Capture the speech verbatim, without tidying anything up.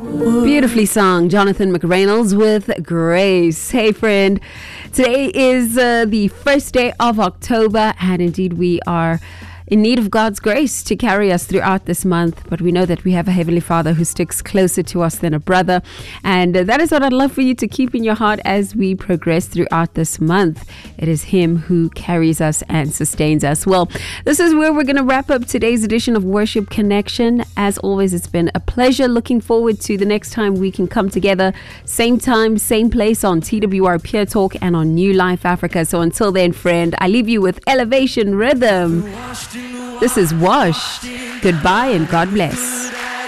Beautifully sung, Jonathan McReynolds with Grace. Hey friend, today is uh, the first day of October, and indeed we are in need of God's grace to carry us throughout this month. But we know that we have a Heavenly Father who sticks closer to us than a brother. And uh, that is what I'd love for you to keep in your heart as we progress throughout this month. It is Him who carries us and sustains us. Well, this is where we're going to wrap up today's edition of Worship Connection. As always, it's been a pleasure. Looking forward to the next time we can come together. Same time, same place on T W R Pure Talk and on New Life Africa. So until then, friend, I leave you with Elevation Rhythm. This is Washed. Goodbye and God bless.